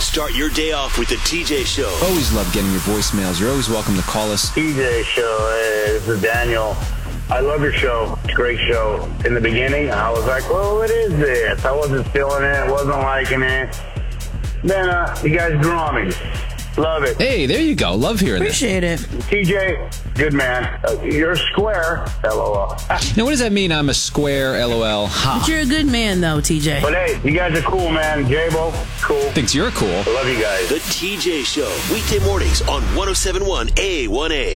Start your day off with the TJ Show. Always love getting your voicemails. You're always welcome to call us. TJ Show, hey, this is Daniel. I love your show. It's a great show. In the beginning, I was like, well, what is this? I wasn't feeling it. Wasn't liking it. Then you guys grew on me. Love it. Hey, there you go. Love hearing Appreciate it. TJ, good man. You're square. LOL. Now, what does that mean? I'm a square, LOL. Ha. But you're a good man, though, TJ. But hey, you guys are cool, man. J-Bo, cool. Thinks you're cool. I love you guys. The TJ Show. Weekday mornings on 107.1 A1A.